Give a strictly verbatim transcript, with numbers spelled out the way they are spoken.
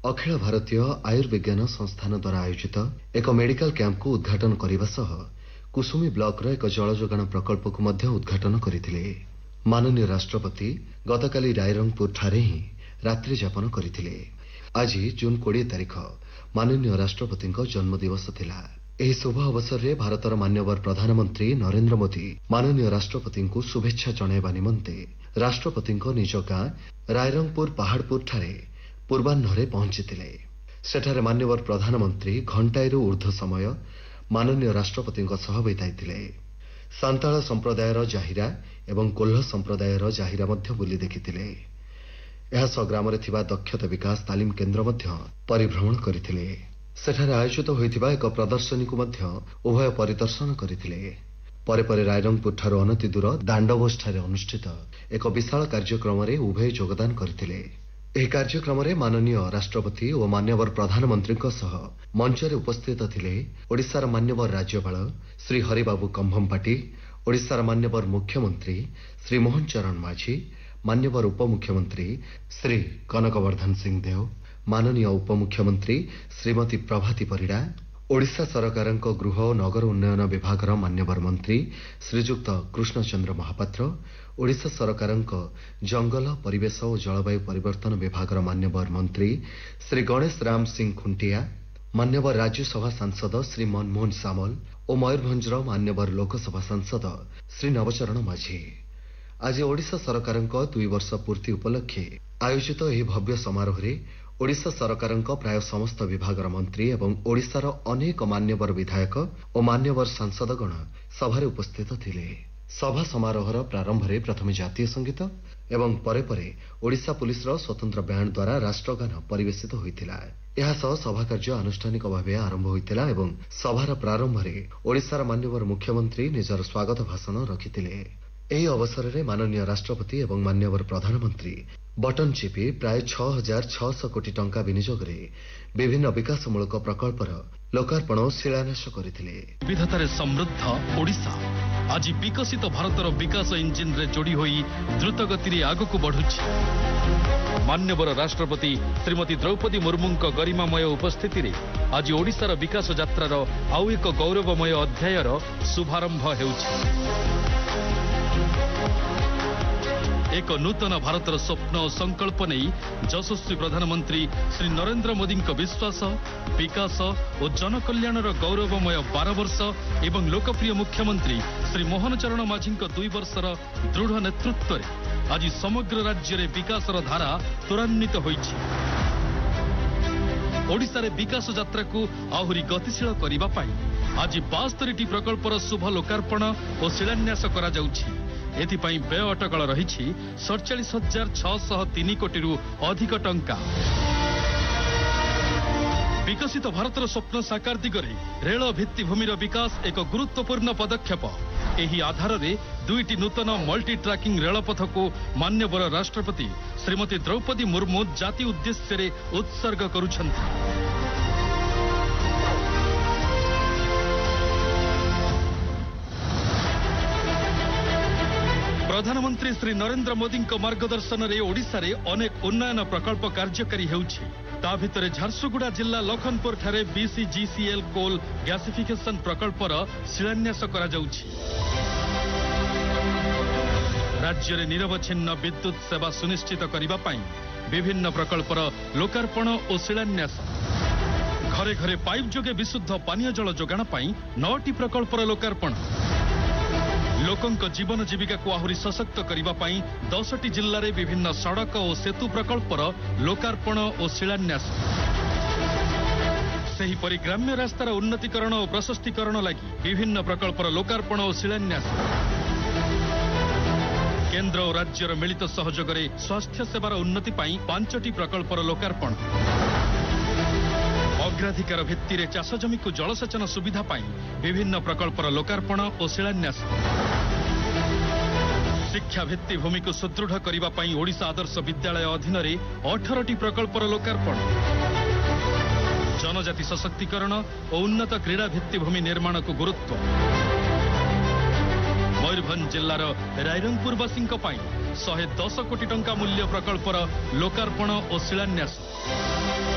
अखिल भारतीय आयुर्विज्ञान संस्थान द्वारा आयोजित एक मेडिकल कैंप को उद्घाटन करने सह कुसुमी ब्लॉक रो एक जल जोगाण प्रकल्प को मध्य उद्घाटन करथिले। माननीय राष्ट्रपति गतकाली रायरंगपुर ठारे ही रात्रि यापन करथिले। आज जून कोड़े तारीख माननीय राष्ट्रपति जन्मदिवस थिला। एही शुभ अवसर में भारतर मान्यवर प्रधानमंत्री नरेंद्र मोदी माननीय राष्ट्रपति को शुभेच्छा जणाइबा निमंते राष्ट्रपति निज गां रायरंगपुर पहाड़पुर ठारे पूर्वाह्न पहुंचीथिले। सेठारे मान्यवर प्रधानमंत्री घंटाए ऊर्ध्व समय माननीय राष्ट्रपति सह बिताइथिले। सांताल संप्रदायर जाहिरा एवं कोल्ह संप्रदायर जाहिरा मध्य बुली देखिथिले। एहासह ग्राम रे थिबा दक्षता विकास तालीम केन्द्र मध्य परिभ्रमण करथिले। सेठारे आयोजित होइथिबा एक प्रदर्शनी को मध्य उभय परिदर्शन करथिले। परे परे रायरंगपुर ठारो अनति दूर दांडबोस ठारे अनुष्ठित एक विशाल कार्यक्रम रे उभय योगदान करथिले। एही कार्यक्रम रे माननीय राष्ट्रपति और मान्यवर प्रधानमंत्री सह मंच रे उपस्थित थिले ओडिशार मान्यवर राज्यपाल श्री हरिबाबू कंभमपाटी, ओडिशार मान्यवर मुख्यमंत्री श्री मोहन चरण माझी, मान्यवर उपमुख्यमंत्री श्री कनकवर्धन सिंह देव, माननीय उपमुख्यमंत्री श्रीमती प्रभाती परिडा, ओडिशा सरकार गृह और नगर उन्नयन विभाग मान्यवर मंत्री श्रीजुक्त कृष्णचंद्र महापात्र, ओडिशा सरकार जंगल परिवेश और जलवायु परिवर्तन विभाग मान्यवर मंत्री श्री गणेश राम सिंह खुंटिया, मान्यवर राज्यसभा सांसद श्री मनमोहन सामल और मयूरभंज मान्यवर लोकसभा सांसद श्री नवचरण माझी। आज ओडिशा सरकार दुई वर्ष पूर्ति उपलक्षे आयोजित यह भव्य समारोह रे ओडिशा सरकार प्राय समस्त विभाग मंत्री एवं ओडिशार अनेक मान्यवर विधायक और मान्यवर सांसदगण सभारे उपस्थित थिले। सभा समारोहर प्रारंभ रे प्रथमे जातीय संगीत एवं परे परे ओडिशा पुलिस स्वतंत्र बैंड द्वारा राष्ट्रगान परिवेशित होइतिला। एहा सह सभा कार्य आनुष्ठानिक भावे आरंभ होइतिला एवं सभार प्रारंभ रे ओडिशार मान्यवर मुख्यमंत्री निजर स्वागत भाषण रखितिले। एही अवसर में माननीय राष्ट्रपति एवं मान्यवर प्रधानमंत्री बटन चिपी प्राय छह हजार छःश कोटी टंका विनियोग विभिन्न विकासमूलक प्रकल्पर लोकार्पण और शिलान्यास करथिले। विविधतारे समृद्ध ओडिशा आज विकसित भारतर विकास इंजिन रे जोड़ी होई द्रुत गति रे आगकु बढ़ुछि। मान्यवर राष्ट्रपति श्रीमती द्रौपदी मुर्मुंक गरिमामय उपस्थिति रे आज ओडिशार विकास यात्रार आउ एक गौरवमय अध्यायर शुभारंभ हेउछि। एक नूतन भारतर स्वप्न और संकल्प नहीं यशस्वी प्रधानमंत्री श्री नरेंद्र मोदी विश्वास विकास और जनकल्याणर गौरवमय बार वर्ष एवं लोकप्रिय मुख्यमंत्री श्री मोहन चरण माझी दुई वर्षर दृढ़ नेतृत्व रे आज समग्र राज्य रे विकासर धारा त्वरान्वित होइछि। ओडिशा रे विकास यात्रा को आहुरी गतिशील करिबा पाई आज बास्तरी प्रकल्पर शुभ लोकार्पण और शिलान्यास करा जाउछि। एथिपाई व्यय अटकल रही सड़चाश हजार छःश तीन कोटी अधिक टंका। विकसित भारतर स्वप्न साकार दिगरे रेल भित्तिभूमिर विकास एक गुरुत्वपूर्ण पदक्षेप। एही आधार रे दुईटी नूतन मल्टी ट्रैकिंग रेलपथ को मान्यवर राष्ट्रपति श्रीमती द्रौपदी मुर्मू जाति उद्देश्य रे उत्सर्ग करुछन्ति। प्रधानमंत्री श्री नरेंद्र मोदी मार्गदर्शन रे ओडिशा रे अनेक उन्नयन प्रकल्प कार्यकारी हेउछि। ता भितरे झारसुगुड़ा जिला लखनपुर ठारे बीसीजीसीएल कोल गैसिफिकेशन प्रकल्पर शिलान्यास करा जाउछि। राज्य रे निरवच्छिन्न विद्युत सेवा सुनिश्चित करिबा पाई विभिन्न प्रकल्पर लोकार्पण और शिलान्यास। घरे घरे पाइप जोगे विशुद्ध पानीय जल जोगाण पाई नौटी प्रकल्पर लोकार्पण। लोकंक जीवन जीविका को आहुरी सशक्त करिबा पाई दसटी जिल्ला रे विभिन्न सड़क और सेतु प्रकल्पर लोकार्पण और शिलान्यास। सेहीपरि ग्राम्य रास्तार उन्नतीकरण और प्रशस्तीकरण लगी विभिन्न प्रकल्पर लोकार्पण और शिलान्यास। केंद्र और राज्यर मिलित सहयोग रे स्वास्थ्य सेवार उन्नति पाई पांचटी प्रकल्पर लोकार्पण। अग्राधिकार भित्ति चाष जमी को जलसेचन सुविधा पाई विभिन्न प्रकल्पर लोकार्पण और शिलान्यास। शिक्षा भित्तिभूमि को सुदृढ़ करने पाई ओडिशा आदर्श विद्यालय अधीन रे अठारह प्रकल्पर लोकार्पण। जनजाति सशक्तिकरण और उन्नत क्रीड़ा भित्तिभूमि निर्माण को गुरुत्व। मयूरभंज जिलार रायरंगपुरवासी एक सौ दस कोटी टंका मूल्य प्रकल्पर लोकार्पण और शिलान्यास।